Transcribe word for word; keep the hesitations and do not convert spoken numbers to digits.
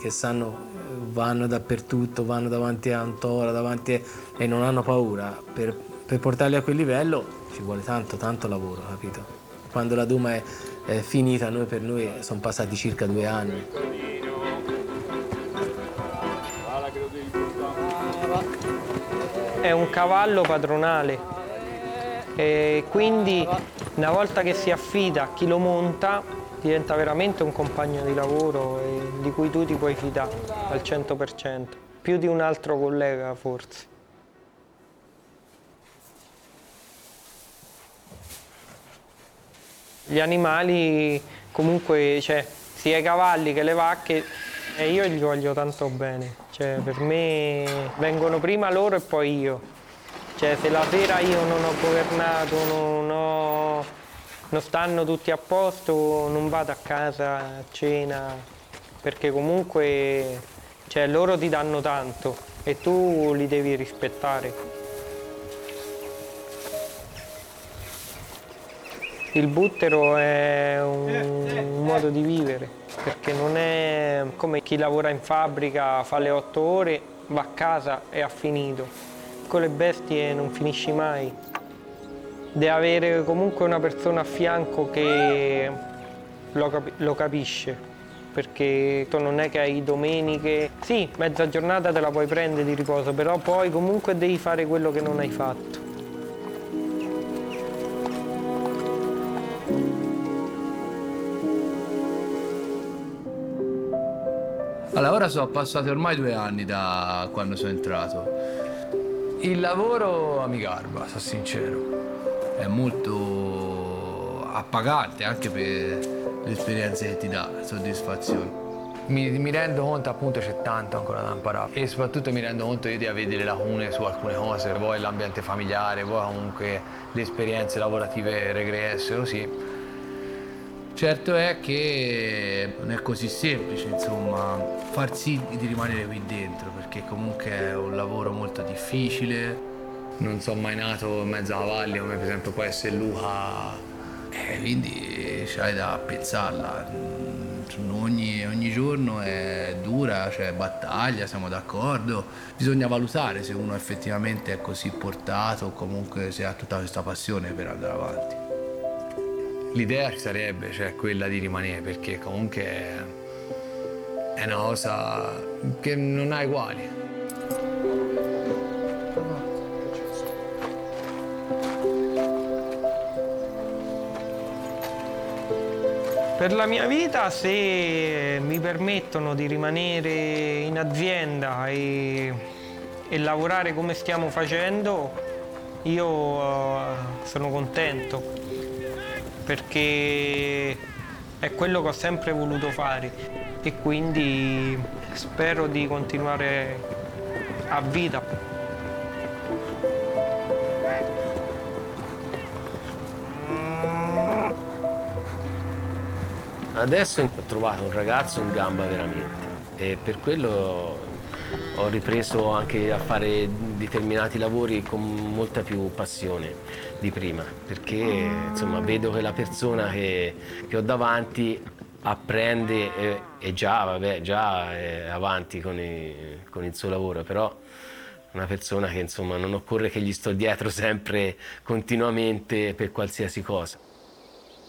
che sanno, vanno dappertutto, vanno davanti a un toro, davanti a, e non hanno paura. Per, per portarli a quel livello ci vuole tanto, tanto lavoro, capito? Quando la Duma è, è finita, noi per noi sono passati circa due anni. È un cavallo padronale e quindi una volta che si affida a chi lo monta diventa veramente un compagno di lavoro e di cui tu ti puoi fidare al cento per cento, più di un altro collega forse. Gli animali comunque, cioè, sia i cavalli che le vacche, e io gli voglio tanto bene, cioè per me vengono prima loro e poi io. Cioè se la sera io non ho governato, non, ho, non stanno tutti a posto, non vado a casa a cena, perché comunque cioè, loro ti danno tanto e tu li devi rispettare. Il buttero è un, un modo di vivere, perché non è come chi lavora in fabbrica, fa le otto ore, va a casa e ha finito. Con le bestie non finisci mai. Devi avere comunque una persona a fianco che lo, capi- lo capisce, perché tu non è che hai domeniche. Sì, mezza giornata te la puoi prendere di riposo, però poi comunque devi fare quello che non hai fatto. Allora, ora sono passati ormai due anni da quando sono entrato. Il lavoro mi garba, sono sincero. È molto appagante anche per l'esperienza che ti dà, soddisfazioni. Mi, mi rendo conto appunto c'è tanto ancora da imparare e soprattutto mi rendo conto di avere le lacune su alcune cose, poi l'ambiente familiare, poi comunque le esperienze lavorative regresse, così. Certo è che non è così semplice, insomma, far sì di rimanere qui dentro, perché comunque è un lavoro molto difficile. Non sono mai nato in mezzo a cavalli, come per esempio può essere Luca, e quindi c'hai da pensarla. Ogni, ogni giorno è dura, c'è battaglia, siamo d'accordo. Bisogna valutare se uno effettivamente è così portato o comunque se ha tutta questa passione per andare avanti. L'idea ci sarebbe, cioè quella di rimanere, perché comunque è una cosa che non ha uguali. Per la mia vita, se mi permettono di rimanere in azienda e, e lavorare come stiamo facendo, io uh, sono contento, perché è quello che ho sempre voluto fare e quindi spero di continuare a vita. Adesso ho trovato un ragazzo in gamba veramente e per quello ho ripreso anche a fare determinati lavori con molta più passione di prima, perché insomma vedo che la persona che, che ho davanti apprende e, e già, vabbè, già è avanti con, i, con il suo lavoro, però una persona che insomma non occorre che gli sto dietro sempre continuamente per qualsiasi cosa.